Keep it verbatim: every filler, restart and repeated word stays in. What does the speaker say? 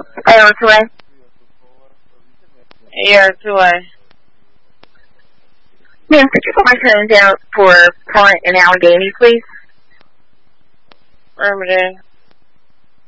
A R two A. A R two A. Ma'am, could you put my son down for Punt in Allegheny, please? Remember